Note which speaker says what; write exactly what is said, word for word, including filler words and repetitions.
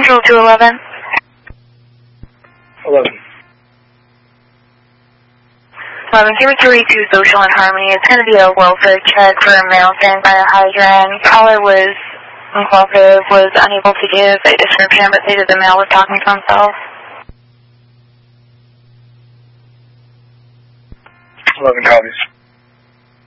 Speaker 1: Control two eleven.
Speaker 2: eleven.
Speaker 1: eleven, give me two eighty-two Social and Harmony. It's going to be a welfare check for a male found by a hydrant. Caller was uncooperative, was unable to give a description, but stated the male was talking to himself.
Speaker 2: eleven copies.